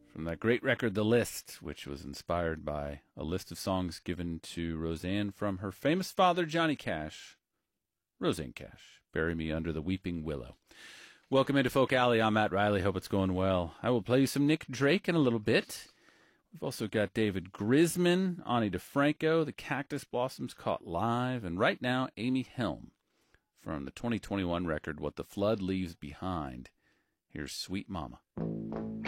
from that great record, The List, which was inspired by a list of songs given to Roseanne from her famous father, Johnny Cash. Roseanne Cash, Bury Me Under the Weeping Willow. Welcome into Folk Alley. I'm Matt Riley. Hope it's going well. I will play you some Nick Drake in a little bit. We've also got David Grisman, Ani DeFranco, the Cactus Blossoms Caught Live, and right now, Amy Helm from the 2021 record, What the Flood Leaves Behind. Here's Sweet Mama.